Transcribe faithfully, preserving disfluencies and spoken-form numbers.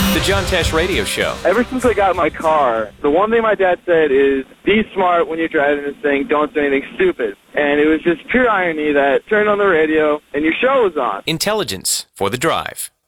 The John Tesh Radio Show. Ever since I got my car, the one thing my dad said is, be smart when you're driving this thing, don't do anything stupid. And it was just pure irony that turned on the radio and your show was on. Intelligence for the drive.